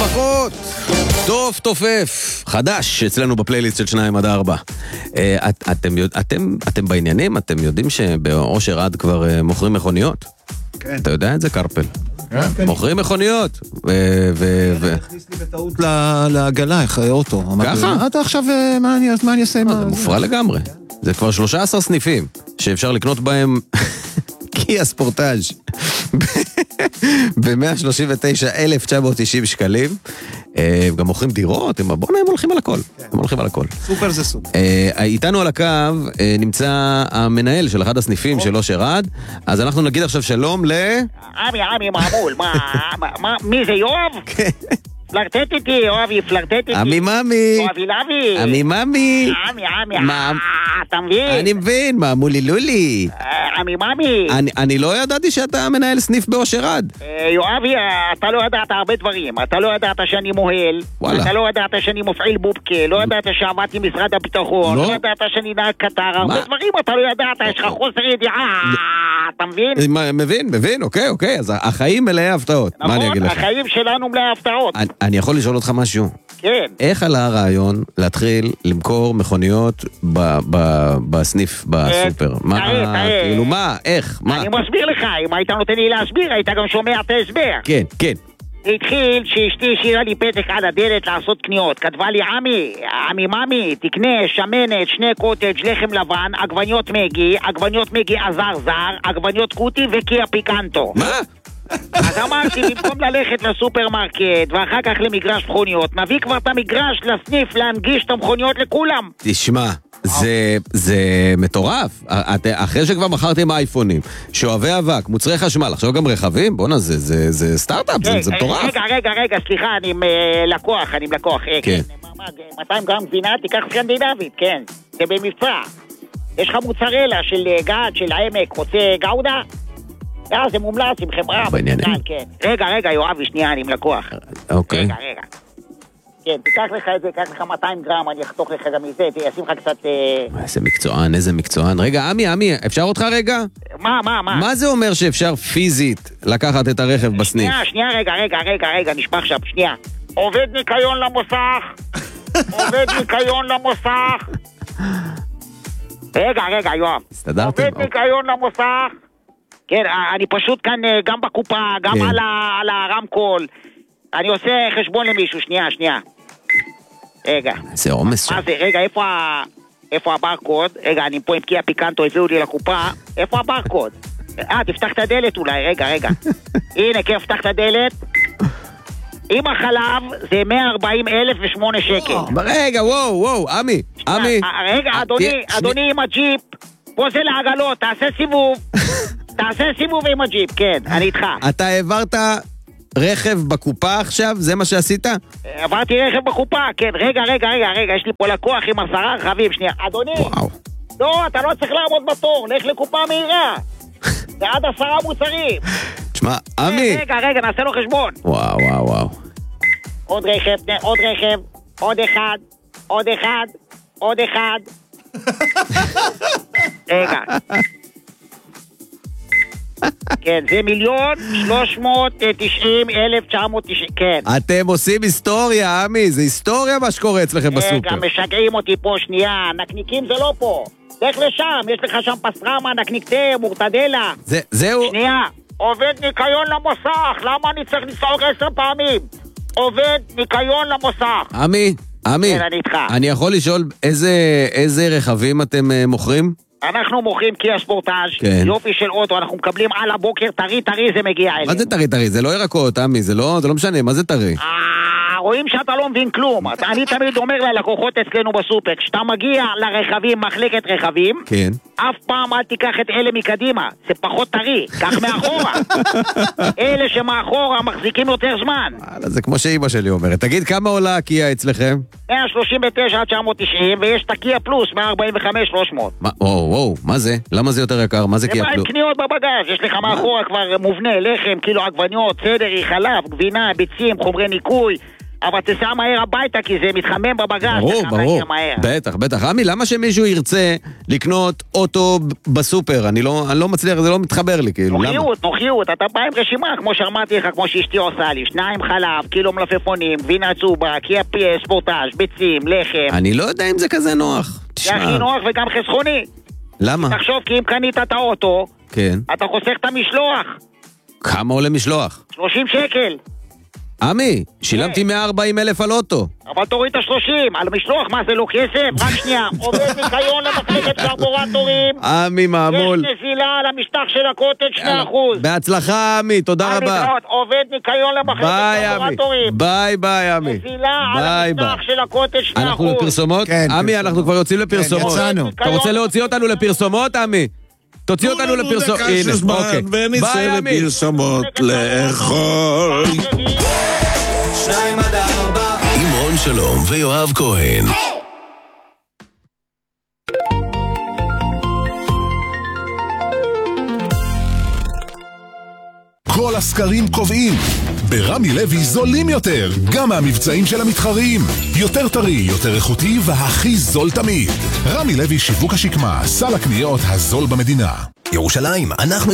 ברכות. טוב תופף, חדש אצלנו בפלייליסט של 2-4. אתם בעניינים? אתם יודעים שבאושר עד כבר מוכרים מכוניות? כן. אתה יודע את זה, קרפל? כן. מוכרים מכוניות. הכניס לי בטעות לעגלה, איך אוטו. ככה? אתה עכשיו, מה אני אעשה? זה מופרע לגמרי. זה כבר 13 סניפים שאפשר לקנות בהם קיה ספורטאז' ב-139,990 שקלים. גם מוכרים דירות, בואו הם הולכים על הכל. הם הולכים על הכל. סופר זה סופר. איתנו על הקו נמצא המנהל של אחד הסניפים של אושר עד, אז אנחנו נגיד עכשיו שלום ל... עמי מעמול, מי זה יואב? פלרטט איתי, יואבי, פלרטט איתי. עמי ממי. יואבי לוי. עמי ממי. עמי, אתה מבין? אני מבין, מעמולי לולי. עמי ממי. אני לא ידעתי שאתה מנהל סניף באושר עד. יואבי, אתה לא ידעת הרבה דברים. אתה לא ידעת שאני מוהל. וואלה. אתה לא ידעת שאני מפעיל בובקה. לא ידעת שעבדתי משרד הביטחון. לא. לא ידעת שאני נהג קטר. הרבה דברים אתה לא ידעת. יש לך חוסר ידיעה. אתה מבין? מבין, אוקיי. אז החיים מלאי הפתעות. מה אני אגיד לך? נכון, החיים שלנו מלאי הפתעות. אני יכול לשאול אותך משהו? כן. איך עלה הרעיון להתחיל למכור מכוניות בסניף, בסופר? כאילו מה? איך? מה? אני מסביר לך, אם היית נותן לי להסביר, היית גם שומע את ההסבר. כן. זה התחיל שאשתי השאירה לי פתק על הדלת לעשות קניות. כתבה לי, עמי ממי, תקנה שמנת, 2 קוטג', לחם לבן, עגבניות מגי עזר, עגבניות קוטי וקיה פיקנטו. מה? אז אמרתי, במקום ללכת לסופרמרקט ואחר כך למגרש מכוניות, נביא כבר את המגרש לסניף להנגיש את המכוניות לכולם. תשמע, זה מטורף. אחרי שכבר מכרתם אייפונים, שואבי אבק, מוצרי חשמל, עכשיו גם רכבים, בוא'נה, זה סטארט-אפ, זה מטורף. רגע, סליחה, אני עם לקוח. כן. 200 גרם גבינה, תיקח סקנדינבית, כן. זה במבצע. יש לך מוצרלה של גד, של העמק, רוצה גאודה? זה מומלץ עם חברה. בעניינים. כן. רגע, יואבי, שנייה, אני עם לקוח. אוקיי. רגע. כן, תיקח לך את זה, תיקח לך 200 גרם, אני אחתוך לך גם מזה, תשים לך קצת... איזה מקצוען. רגע, עמי, אפשר אותך רגע? מה? מה זה אומר שאפשר פיזית לקחת את הרכב בסניף? שנייה, רגע, נשמע עכשיו, שנייה. עובד ניקיון למוסך. רגע, יואב. הסתדרתם? עובד ניקיון למוסך. כן, אני פשוט כאן גם בקופה, גם על הרמקול. אני עושה חשבון למישהו, שנייה. רגע. זה עומס. מה זה? רגע, איפה הברקוד? רגע, אני פה עם קיה פיקנטו, הביאו לי לקופה. איפה הברקוד? תפתח את הדלת אולי, רגע. הנה, כן, פתח את הדלת. עם החלב זה 140,008 שקל. רגע, וואו, עמי. רגע, אדוני עם הג'יפ. פה זה לעגלות, תעשה סיבוב עם הג'יפ, כן, אני איתך. אתה העברת רכב בקופה עכשיו? זה מה שעשית? עברתי רכב בקופה, כן. רגע, יש לי פה לקוח עם 10 רכבים, שנייה. אדוני, לא, אתה לא צריך לעמוד בתור, לך לקופה מהירה. זה עד 10 מוצרים. תשמע, עמי. רגע, נעשה לו חשבון. וואו. עוד רכב, עוד אחד. רגע. כן, זה 1,390,990, כן. אתם עושים היסטוריה, עמי, זה היסטוריה מה שקורה אצלכם בסופר. רגע, משגעים אותי פה שנייה, נקניקים זה לא פה. לך לשם, יש לך שם פסטרמה, נקניק תה, מורטדלה. זהו. שנייה, עובד ניקיון למוסך, למה אני צריך לצעוק 10 פעמים? עובד ניקיון למוסך. עמי, כן, אני איתך. אני יכול לשאול איזה רכבים אתם מוכרים? אנחנו מוכרים קיה ספורטאז', יופי של אוטו, אנחנו מקבלים על הבוקר טרי זה מגיע אלינו. מה זה טרי? זה לא ירקות, עמי, זה לא משנה, מה זה טרי? רואים שאתה לא מבין כלום. אני תמיד אומר ללקוחות אצלנו בסופר, כשאתה מגיע לרכבים, מחלקת רכבים, כן. אף פעם אל תיקח את אלה מקדימה, זה פחות טרי, קח מאחורה. אלה שמאחורה מחזיקים יותר זמן. זה כמו שאימא שלי אומרת. תגיד, כמה עולה הקיה אצלכם? 139,990, ויש את הקיה פלוס, 145,300. וואו, מה זה? למה זה יותר יקר? מה זה קיה פלוס? זה בא עם קניות בבגז, יש לך מאחורה כבר מובנה, לחם, קילו עגבניות, סדרי, חלב, גבינה, ביצים, חומרי ניקוי, אבל תסע מהר הביתה, כי זה מתחמם בבגז. ברור, בטח. רמי, למה שמישהו ירצה לקנות אוטו בסופר? אני לא מצליח, זה לא מתחבר לי, כאילו, למה? נוחיות, אתה בא עם רשימה, כמו שאמרתי לך, כמו שאשתי עושה לי, 2 חלב, קילו מלפפונים, גבינה צהובה, קיה ספורטאז', ביצים, לחם. אני לא יודע אם זה כזה נוח. זה הכי נוח וגם חסכוני. למה? תחשוב, כי אם קנית את האוטו, כן. אתה חוסך את המשלוח. כמה עולה משלוח? 30 שקל. עמי, שילמתי 140,000 על אוטו. אבל תוריד את 30, על משלוח, מה זה לא כסף? רק שנייה, עובד ניקיון למחלקת קרבורטורים. עמי מעמול. יש נזילה על המשטח של הקוטג' 2%. בהצלחה עמי, תודה רבה. עובד ניקיון למחלקת קרבורטורים. ביי עמי. נזילה על המשטח של הקוטג' 2%. אנחנו לפרסומות? עמי, אנחנו כבר יוצאים לפרסומות. אתה רוצה להוציא אותנו לפרסומות, עמי? תוציא אותנו לפרסומות. הנה, אוקיי. ונצא לפרסומות לאכול. 2-4 עם רון שלום ויואב כהן. כל הסקרים קובעים, ברמי לוי זולים יותר, גם מהמבצעים של המתחרים. יותר טרי, יותר איכותי והכי זול תמיד. רמי לוי שיווק השקמה, סל הקניות הזול במדינה. ירושלים, אנחנו